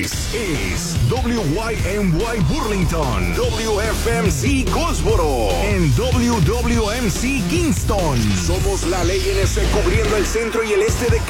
es WYMY Burlington, WFMC Goldsboro, en WWMC Kingston. Somos la ley en cubriendo el centro y el este de